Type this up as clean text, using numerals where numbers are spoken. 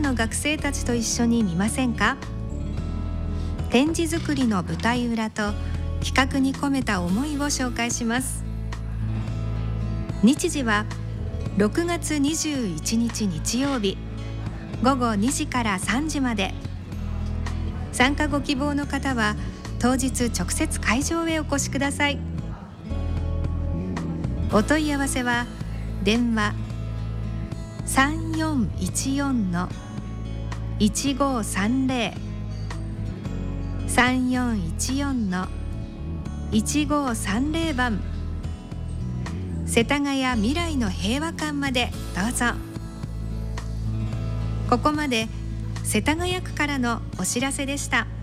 の学生たちと一緒に見ませんか？展示作りの舞台裏と企画に込めた思いを紹介します。日時は6月21日日曜日午後2時から3時まで。参加ご希望の方は当日直接会場へお越しください。お問い合わせは電話3414-1530 3414-1530番、世田谷未来の平和館までどうぞ。ここまで世田谷区からのお知らせでした。